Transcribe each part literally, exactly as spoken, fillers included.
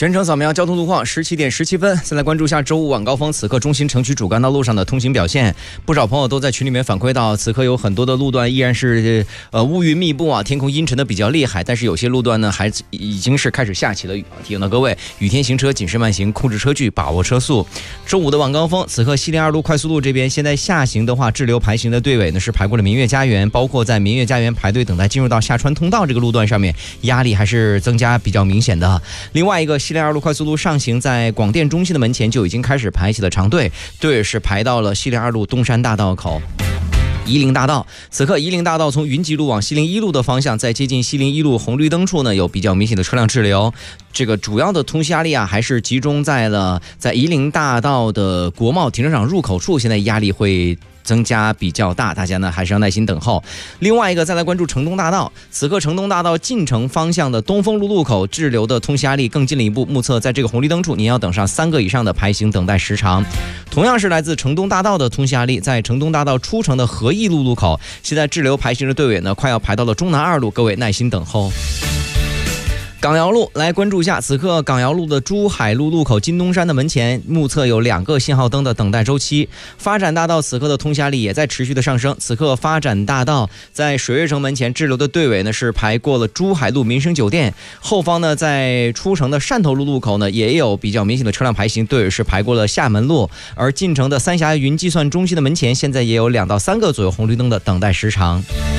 全程扫描交通路况，十七点十七分。先来关注一下周五晚高峰，此刻中心城区主干道路上的通行表现。不少朋友都在群里面反馈到，此刻有很多的路段依然是呃乌云密布啊，天空阴沉的比较厉害。但是有些路段呢，还已经是开始下起了雨。提醒到各位，雨天行车谨慎慢行，控制车距，把握车速。周五的晚高峰，此刻西陵二路快速路这边，现在下行的话，滞留排行的队尾呢是排过了明月家园，包括在明月家园排队等待进入到下川通道这个路段上面，压力还是增加比较明显的。另外一个西陵二路快速路上行，在广电中心的门前就已经开始排起了长队，队是排到了西陵二路东山大道口。夷陵大道，此刻夷陵大道从云集路往西陵一路的方向，在接近西陵一路红绿灯处呢，有比较明显的车辆滞留。这个主要的通行压力啊，还是集中在了在夷陵大道的国贸停车场入口处，现在压力会增加比较大，大家呢还是要耐心等候。另外一个，再来关注城东大道，此刻城东大道进城方向的东风路路口滞留的通行压力更进了一步，目测在这个红绿灯处，您要等上三个以上的排行等待时长。同样是来自城东大道的通行压力，在城东大道出城的和义路路口，现在滞留排行的队尾呢，快要排到了中南二路，各位耐心等候。港瑶路来关注一下，此刻港瑶路的珠海路路口金东山的门前，目测有两个信号灯的等待周期。发展大道此刻的通行压力也在持续的上升，此刻发展大道在水悦城门前滞留的队尾呢是排过了珠海路民生酒店，后方呢在出城的汕头路路口呢也有比较明显的车辆排行，队尾是排过了厦门路，而进城的三峡云计算中心的门前现在也有两到三个左右红绿灯的等待时长。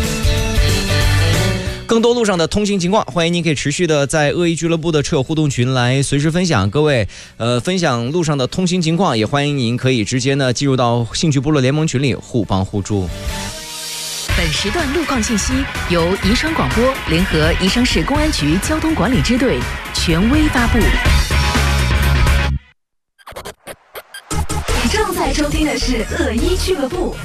更多路上的通行情况，欢迎您可以持续的在恶意俱乐部的车友互动群来随时分享。各位，呃，分享路上的通行情况，也欢迎您可以直接呢进入到兴趣部落联盟群里互帮互助。 本时段路况信息由宜昌广播联合宜昌市公安局交通管理支队权威发布。 你正在收听的是恶意俱乐部。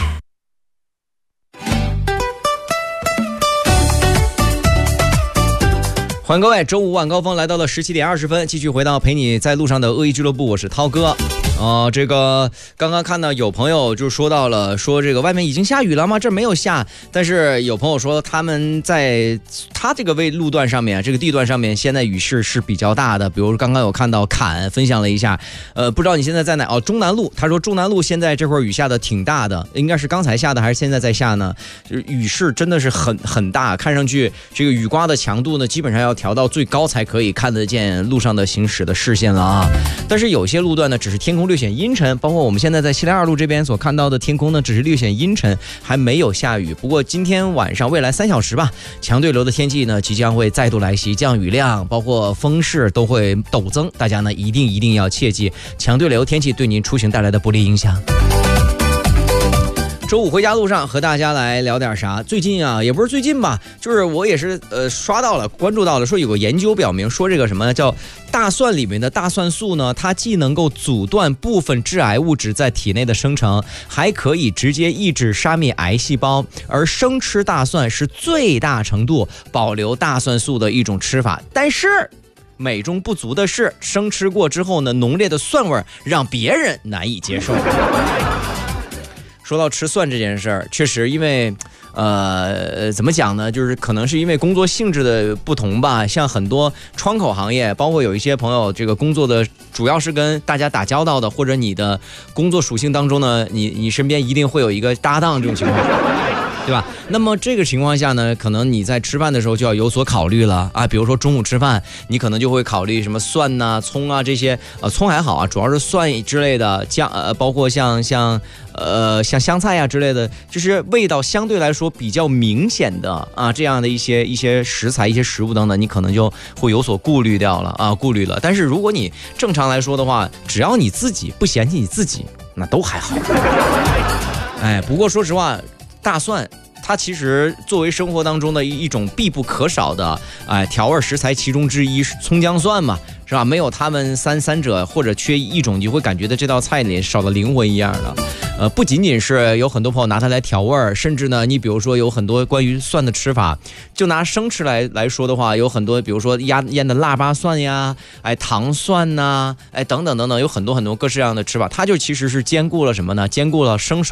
欢迎各位，周五晚高峰来到了十七点二十分，继续回到陪你在路上的恶意俱乐部，我是涛哥。哦、呃，这个刚刚看到有朋友就说到了，说这个外面已经下雨了吗？这没有下，但是有朋友说他们在他这个位路段上面，这个地段上面，现在雨势是比较大的。比如刚刚有看到侃分享了一下，呃，不知道你现在在哪？哦，中南路，他说中南路现在这会儿雨下的挺大的，应该是刚才下的还是现在在下呢？就是雨势真的是很很大，看上去这个雨刮的强度呢，基本上要调到最高才可以看得见路上的行驶的视线了啊。但是有些路段呢，只是天空略显阴沉，包括我们现在在西陵二路这边所看到的天空呢，只是略显阴沉，还没有下雨。不过今天晚上未来三小时吧，强对流的天气呢即将会再度来袭，降雨量包括风势都会陡增，大家呢一定一定要切记强对流天气对您出行带来的不利影响。周五回家路上和大家来聊点啥？最近啊，也不是最近吧，就是我也是呃刷到了、关注到了，说有个研究表明说这个什么叫大蒜里面的大蒜素呢，它既能够阻断部分致癌物质在体内的生成，还可以直接抑制杀灭癌细胞。而生吃大蒜是最大程度保留大蒜素的一种吃法，但是美中不足的是，生吃过之后呢，浓烈的蒜味让别人难以接受。说到吃蒜这件事儿，确实因为呃怎么讲呢，就是可能是因为工作性质的不同吧，像很多窗口行业，包括有一些朋友这个工作的主要是跟大家打交道的，或者你的工作属性当中呢，你你身边一定会有一个搭档这种情况，对吧？那么这个情况下呢，可能你在吃饭的时候就要有所考虑了啊。比如说中午吃饭，你可能就会考虑什么蒜呐、啊、葱啊这些，呃，葱还好啊，主要是蒜之类的酱，呃，包括像像呃像香菜啊之类的，就是味道相对来说比较明显的啊这样的一些一些食材、一些食物等等，你可能就会有所顾虑掉了啊，顾虑了。但是如果你正常来说的话，只要你自己不嫌弃你自己，那都还好。哎，不过说实话，大蒜它其实作为生活当中的一种必不可少的哎调味食材其中之一，葱姜蒜嘛，是吧？没有他们三三者或者缺一种，你会感觉到这道菜里少了灵魂一样的。呃，不仅仅是有很多朋友拿它来调味儿，甚至呢，你比如说有很多关于蒜的吃法，就拿生吃来来说的话，有很多，比如说腌腌的腊八蒜呀，哎糖蒜呐、啊，哎等等等等，有很多很多各式各样的吃法，它就其实是兼顾了什么呢？兼顾了生熟